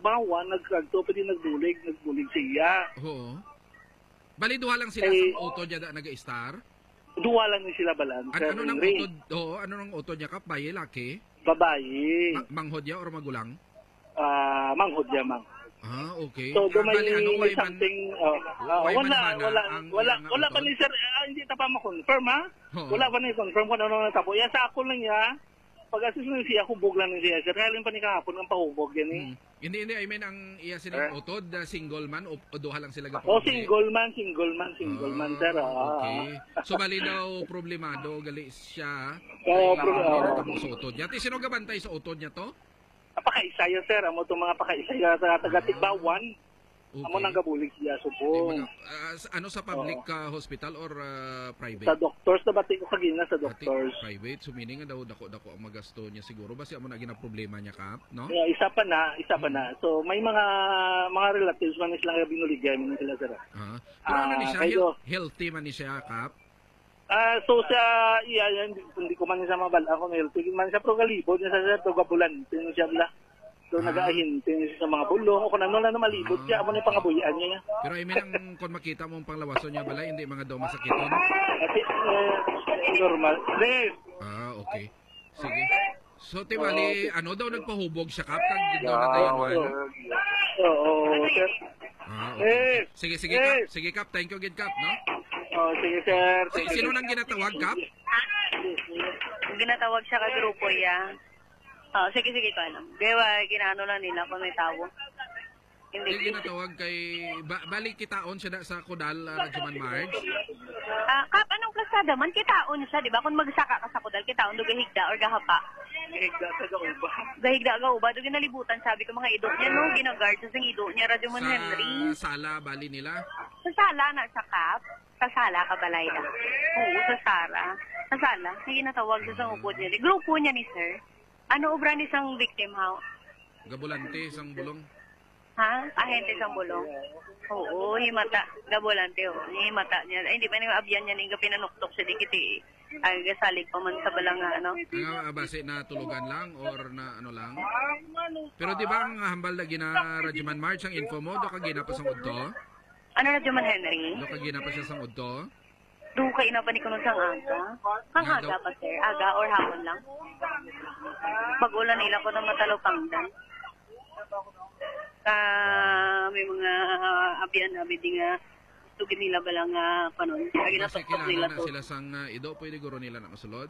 tigbawan, nagkanto, pwede nagbulig siya. Oo. Bali, duha lang sila sa auto niya nag-star? Duwa lang yung sila balan. Ano nang auto, ano nang auto niya kap? Baye, laki? Babae. Manghod niya or magulang? Manghod niya, Okay. So, may something, wala pa ni sir, hindi ta pa ma-confirm, ha? Wala pa ni confirm kung ano natabo. Sa ako lang niya, pag-assist lang siya, hubog lang siya. Sir, kaya lang pa ni kahapon ang pahubog yan, eh. Hindi, I mean, ang iya silang utod, single man, o duha lang sila single man, sir. Okay. So, bali daw, problemado, gali siya. Sa utod niya. Sino gabantay sa utod niya to? Pakaisaya, sir. Amo itong mga pakaisaya sa taga-Tigbawan. Okay. Amo nang gabulig siya, subong. Ano sa public hospital or private? Sa doctors, nabati ko kagina sa doctors. Private, so meaning daw dako-dako ang magasto niya siguro. Basi amo na problema niya, Kap, no? Yeah, isa pa na. So, may mga relatives man silang binuligay mo sila, sir. Pero ano ni siya? Healthy man ni siya, Kap? So sa hindi ko man siya mabala kung healthy man siya, pero galibod niya sa tugabulan. Tingin siya bla. So nag-aahin, tingin siya sa mga bulong, o kung ano na malibot siya, amo na pangabuyan niya. Pero I mean, kung makita mo ang panglawason niya bala, hindi mga daw masakiton? Normal. Okay. Sige. So, tibali, ano daw nagpahubog siya, Kap? Daw na tayo man? Oo, sir. Okay. Sige, Kap. Sige, Kap. Thank you again, Kap, no? Sige, sir. Sino nang ginatawag, Kap? Ginatawag siya ka grupo ya. Sige ko alam. Dewa, ginaano na nila kung may tawo. Hindi ginatawag kay... Balik kitaon siya sa Kudal, Rajuman Marge? Kap, anong plasada man? Kitaon siya, di ba? Kung magsaka ka sa Kudal, kitaon do gahigda or gahapa. Gahigda ga uba. Do ginalibutan, sabi ko mga ido niya, no? Ginagard sa ido niya, Rajuman Henry. Sa sala, bali nila? Sa sala na sa Kap. Sa sala ka balay na. Oo, sa Sara. Sa sala. Sige natawag siya sa upod niya. Grupo niya ni sir. Ano obra ni sang victim, ha? Gabulante, isang bulong. Ha? Ahente sang bulong. Oo, himata. Gabulante, himata niya. Ay, hindi pa nang abyan niya nga pinanuktok siya dikiti. Ay, gasalig pa man sa balanga, ano? Base na tulugan lang or na ano lang? Pero di ba ang hambal na gina Rajuman March ang info mo? Do ka gina pa sa udto? Ano na Juman Henry? Do ka gina pa siya sa udto? Do ka ina pa ni kuno sang aga? Ang aga pa, sir? Aga or hapon lang? Pag-ulan nila ko ng matalupangdan. May mga abyan-abidi nga tugin nila ba lang panon. Kasi kilala na sila sang ido, pwede guro nila na masulod?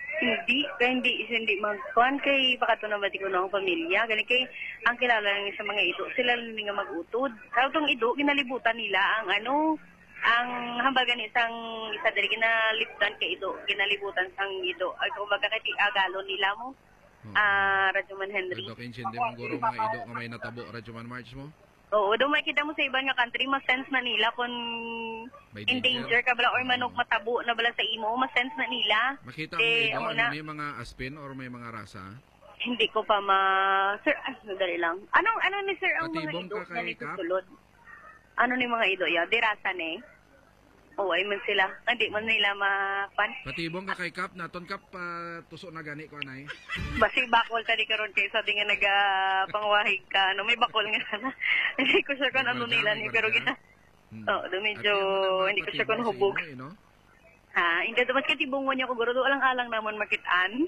Hindi magkuhan kay pakato na bati ko na akong pamilya. Ganun kay ang kilala lang sa mga ido, sila lang nga mag-utod. Sa itong ido, ginalibutan nila ang hambal gani sang isa dali ginalibutan kay ido, ginalibutan sang ido. Ay kung baga kay agalo nila mo. Rajuman Henry. Ito kinsindi mong guro mga ido nga may natabo Rajuman March mo? Oo, doon makikita mo sa ibang nga country, mas sense na nila kung in danger ka bala or manok matabo na bala sa imo, mas sense na nila. Makita mo ido, may mga aspin or may mga rasa? Hindi ko pa Sir, dali lang. Ano ni sir ang mga ido na nisusulod? Ano ni mga ido ya? Dirasa ni? Oo, ay man sila. Hindi man nila mapan. Patibong ka kay Kap, naton Kap, tuso na gani ko anay. Basi bakol tadi karon kay sa nga nagapangwahig ka. May bakol nga na. Hindi ko sure kung ano nila ni pero gina. Medyo hindi ko sure kung hubog. Hindi dapat katibungon niya ko guro do alang-alang namon makitaan.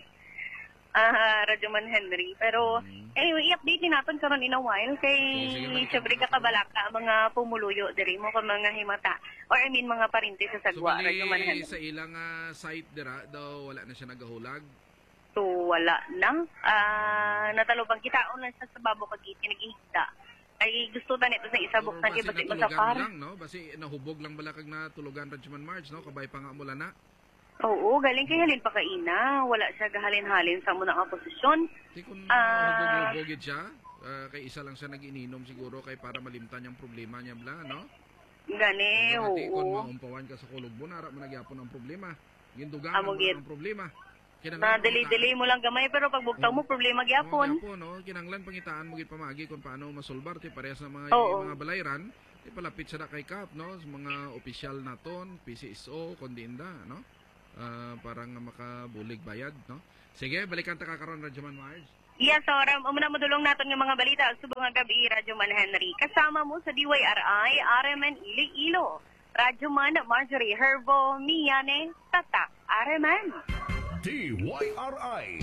Rajuman Henry. Pero, anyway, i-update din natin karon in a while kay syempre kakabalaka mga pumuluyo diri mo kung mga himata. Or I mean, mga parinti sa sagwa, Rajuman Henry. Sa ilang site dira, daw wala na siya nagahulag? So, wala na. Natalubang kitaon lang sa babo kagit, kinagihigda. Ay, gusto ta nito sa isa buksan iba't iba sa par. Lang, no? Basi nahubog lang bala kag natulugan Rajuman March, no? Kabay pa nga mula na. Oo, galing kay halin pa kaina. Wala siya gahalin-halin sa muna nga posisyon. Di kung hubog-hubogid siya, kay isa lang siya nag-ininom siguro kay para malimtan yung problema niya bla, no? Gani, oo. Kung maumpawan ka sa kulugbo, nara mo nagyapon ang problema. Gindugaan mo ang problema. Dili mo lang gamay, pero pag buktaw mo, problema gyapon. No? Kinanglan pangitaan mo gid pamagi kung paano masolbar ti parehas sa mga balayran. Palapit sa kay Kap, no? Sa mga opisyal naton, PCSO, kondinda, no? Parang makabulig bayad, no? Sige, balikan ta kakaron Rajuman Marge. Yes, so muna madulong natin ng mga balita subong nga gabi, Radyo Man Henry. Kasama mo sa DYRI, RMN Iloilo. Radyo Man Marjorie Herbo, Miyane, Tatak, RMN. DYRI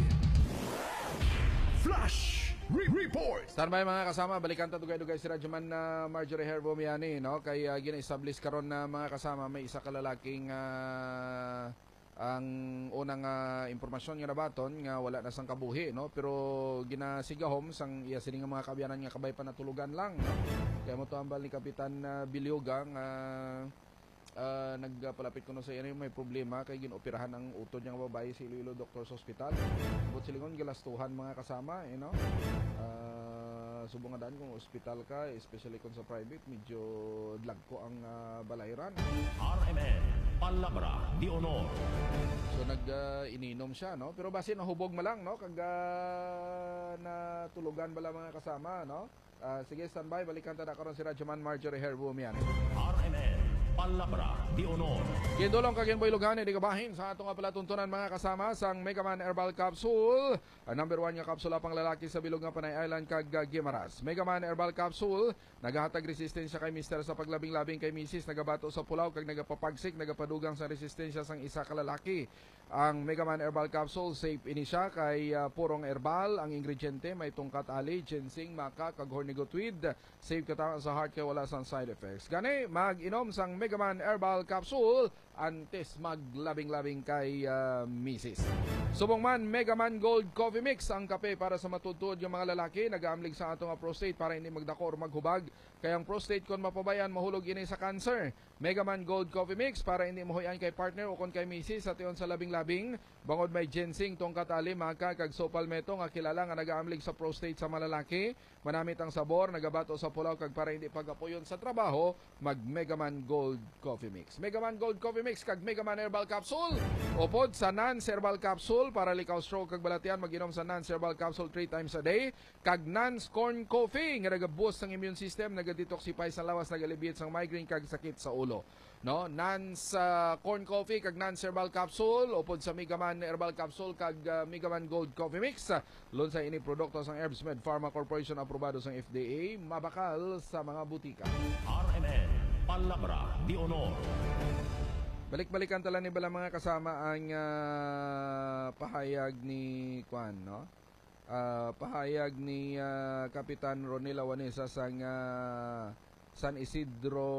Flash Report. Standby mga kasama, balikan ta dugay-dugay si Radyo Man na Marjorie Herbo Miyane, no? Kay gina-establish karon na mga kasama may isa ka lalaking ang unang impormasyon nga nabaton nga wala na sang kabuhi, no, pero ginasigahom sang iya sini nga mga kabyanan nga kabay pa natulugan lang, no. Kaya mo to ambal ni Kapitan Bilyoga nga nagpalapit ko no sa iyo may problema kay ginoperahan ang utod niyang babae si Iloilo Doctors Hospital. But silingon gilastuhan mga kasama, you know. Subong nga daan kung hospital ka, especially kung sa private, medyo dlagko ang balayran. RMN Palabra di Honor. So ininom siya, no? Pero base nahubog ma lang, no? Kag natulugan bala mga kasama, no? Sige, standby, balikan ta na karon si Radyo Man Marjorie Herbo Mian. RMN Palabra di Honor. Kindolong kagyan boy lugani di kabahin sa atong palatuntunan mga kasama sang Megaman Herbal Capsule. Ang number 1 nga kapsula pang lalaki sa bilog nga Panay Island kag Guimaras. Megaman Herbal Capsule nagahatag resistensya kay mister sa paglabing-labing kay misis, nagabato sa pulaw kag nagapapagsik, nagapadugang sa resistensya sang isa ka lalaki. Ang Megaman Herbal Capsule safe ini siya kay purong herbal ang ingrediente, may tungkat ali, ginseng, maca kag hornigotweed. Safe ka sa heart kay wala sang side effects. Gani mag-inom sang Megaman Herbal Capsule antes maglabing-labing kay misis. Subong man Megaman Gold Coffee Mix, ang kape para sa matutod yung mga lalaki nagaamlig sa atong prostate para hindi magdako or maghubag. Kaya ang prostate kon mapabayan mahulog ini sa cancer. Megaman Gold Coffee Mix para hindi mahuyan kay partner o kon kay misis at iyon sa labing-labing. Bangod may ginseng, tongkat ali, maca kag sopalmeto nga kilala nga nagaamlig sa prostate sa mga lalaki. Manamit ang sabor, nagabato sa pulaw kag para hindi pagapuyon sa trabaho, mag Megaman Gold Coffee Mix. Megaman Gold Coffee Mix kag Megaman Herbal Capsule. Upod sa Nance Herbal Capsule para likaw stroke kag balatian, mag-inom sa Nance Herbal Capsule 3 times a day. Kag Nance Corn Coffee nga naga-boost ang immune system, naga-detoxify sa lawas, naga-alleviate sang migraine kag sakit sa ulo. No, Nance Corn Coffee kag Nance Herbal Capsule, upod sa Megaman Herbal Capsule kag Megaman Gold Coffee Mix. Lon sa ini produkto sang Herbs Med Pharma Corporation aprobado sang FDA, mabakal sa mga butika. RMN Palabra di Honor. Balik-balikan tala ni bala mga kasama ang pahayag ni Kwan, no? Pahayag ni Kapitan Ronela Wanesa sang San Isidro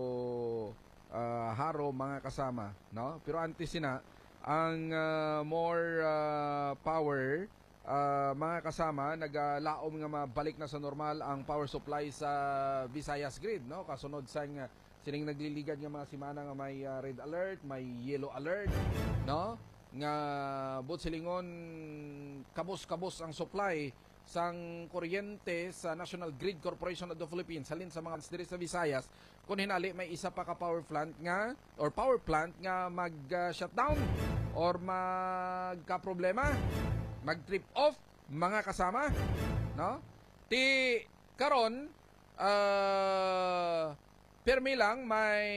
Haro mga kasama, no? Pero antes sina ang more power mga kasama naglaom nga mabalik na sa normal ang power supply sa Visayas Grid, no? Kasunod sang sining nagliligad nga mga simana nga may red alert, may yellow alert, no? Nga but silingon kabos-kabos ang supply sang kuryente sa National Grid Corporation of the Philippines halin sa mga diri sa Visayas. Kung hinali may isa pa ka power plant nga nga mag-shutdown or magka-problema, mag-trip off mga kasama, no? Ti karon permi lang may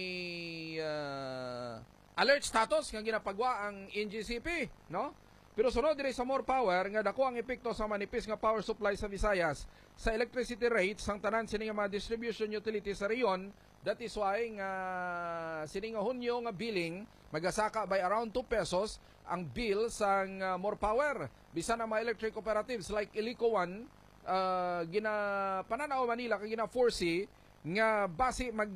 alert status nga ginapagwa ang NGCP, no? Pero sunod diri sa more power nga dako ang epekto sa manipis nga power supply sa Visayas sa electricity rates sang tanan sini nga mga distribution utilities sa reyon. That is why nga sini nga Hunyo nga billing magasaka by around 2 pesos ang bill sang more power. Bisan ang mga electric cooperatives like Ilico 1 gina Pananaw Manila kag gina 4C nga base mag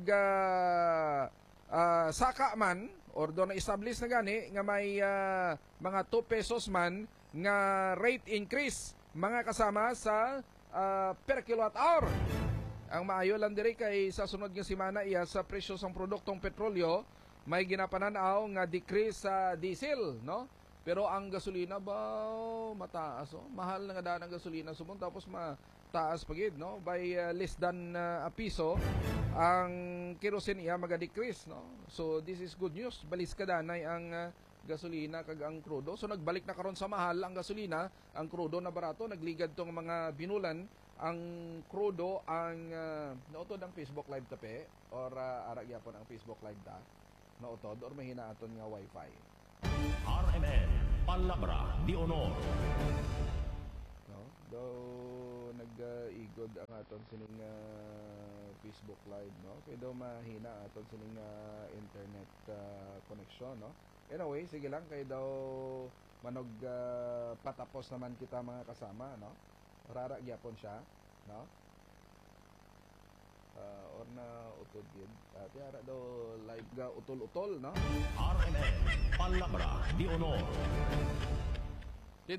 saka man or doon na establish na gani nga may mga 2 pesos man nga rate increase mga kasama sa per kilowatt hour. Ang maayo lang diri kay sa sunod nga semana iya sa presyo sang produktong petrolyo may ginapananaw nga decrease sa diesel, no? Pero ang gasolina ba mataas, oh. Mahal na nga daan ang gasolina sumon tapos mataas pagid, no? By less than a piso ang kerosene iya maga-decrease, no? So this is good news. Balis ka danay ang gasolina kag ang krudo. So nagbalik na karon sa mahal ang gasolina, ang krudo na barato, nagligad tong mga binulan ang krudo ang nautod ang Facebook live tape or ara gyapon ang Facebook live ta nautod or mahina aton nga wifi. RMN Palabra di Honor. No? daw nag-igod ang aton sining Facebook Live, no? Kaya daw mahina aton sining internet connection, no? Anyway, sige lang, kaya daw manog patapos naman kita mga kasama, no? Rara gyapon siya, no? Or na utod yun. Tiara daw live ga utol-utol, no? RMN Palabra de Honor.